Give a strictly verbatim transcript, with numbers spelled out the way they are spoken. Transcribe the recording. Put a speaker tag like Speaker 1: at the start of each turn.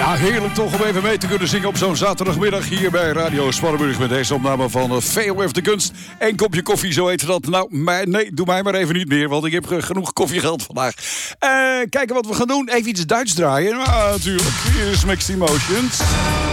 Speaker 1: Ja, heerlijk toch om even mee te kunnen zingen op zo'n zaterdagmiddag hier bij Radio Sparrenburg met deze opname van uh, V O F de Kunst. Eén kopje koffie, zo heet dat. Nou, mij, nee, doe mij maar even niet meer, want ik heb uh, genoeg koffiegeld vandaag. Uh, kijken wat we gaan doen. Even iets Duits draaien. Nou, natuurlijk. Hier is Mixed Emotions.